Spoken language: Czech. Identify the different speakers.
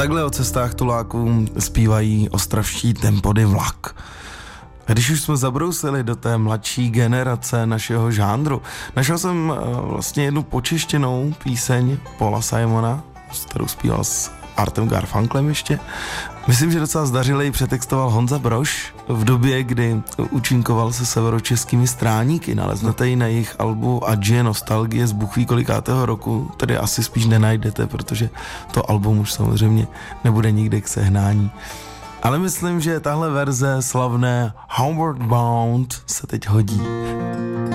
Speaker 1: Takhle o cestách tuláků zpívají ostravští Tempody Vlak. Když už jsme zabrousili do té mladší generace našeho žánru, našel jsem vlastně jednu počeštěnou píseň Paula Simona, kterou zpíval s Artem Garfunklem ještě. Myslím, že docela zdařilej přetextoval Honza Brož v době, kdy účinkoval se severočeskými stráníky. Naleznete ji na jejich albu Adžie nostalgie z bůh ví kolikátého roku, tedy asi spíš nenajdete, protože to album už samozřejmě nebude nikde k sehnání. Ale myslím, že tahle verze slavné Homeward Bound se teď hodí.